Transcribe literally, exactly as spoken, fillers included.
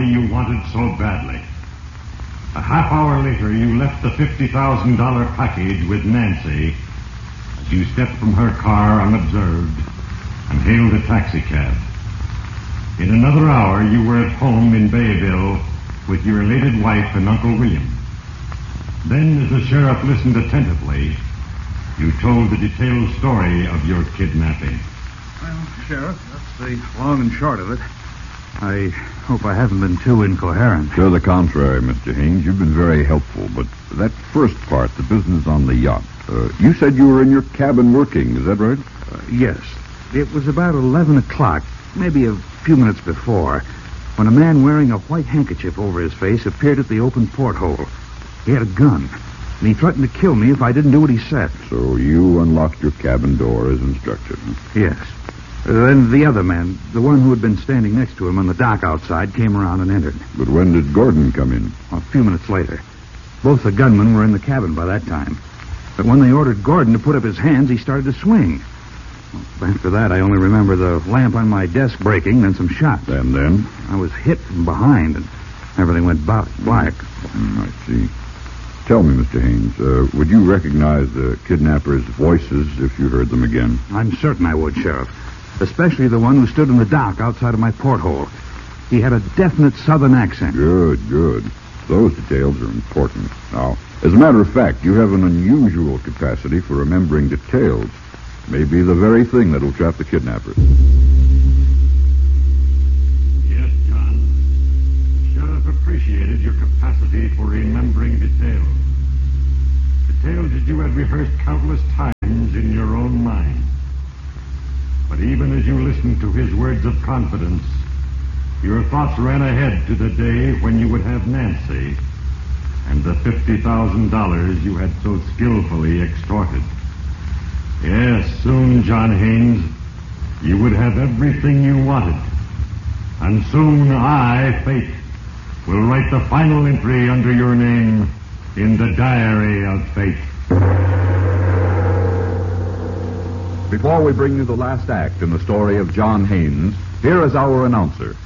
money you wanted so badly. A half hour later, you left the fifty thousand dollars package with Nancy as you stepped from her car unobserved and hailed a taxicab. In another hour, you were at home in Bayville with your elated wife and Uncle William. Then, as the sheriff listened attentively, you told the detailed story of your kidnapping. Well, Sheriff, that's the long and short of it. I hope I haven't been too incoherent. To the contrary, Mister Haynes. You've been very helpful. But that first part, the business on the yacht, uh, you said you were in your cabin working. Is that right? Uh, yes. It was about eleven o'clock, maybe a few minutes before, when a man wearing a white handkerchief over his face appeared at the open porthole. He had a gun, and he threatened to kill me if I didn't do what he said. So you unlocked your cabin door as instructed. Huh? Yes. Uh, then the other man, the one who had been standing next to him on the dock outside, came around and entered. But when did Gordon come in? A few minutes later. Both the gunmen were in the cabin by that time. But when they ordered Gordon to put up his hands, he started to swing. Well, after that, I only remember the lamp on my desk breaking, then some shots. And then? I was hit from behind, and everything went black. Mm, I see. Tell me, Mister Haynes, uh, would you recognize the kidnappers' voices if you heard them again? I'm certain I would, Sheriff. Especially the one who stood in the dock outside of my porthole. He had a definite southern accent. Good, good. Those details are important. Now, as a matter of fact, you have an unusual capacity for remembering details. Maybe the very thing that will trap the kidnappers. Yes, John. The sheriff appreciated your capacity for remembering details. Details that you had rehearsed countless times in your own mind. But even as you listened to his words of confidence, your thoughts ran ahead to the day when you would have Nancy and the fifty thousand dollars you had so skillfully extorted. Yes, soon, John Haynes, you would have everything you wanted. And soon I, Fate, will write the final entry under your name in the diary of Fate. Before we bring you the last act in the story of John Haynes, here is our announcer.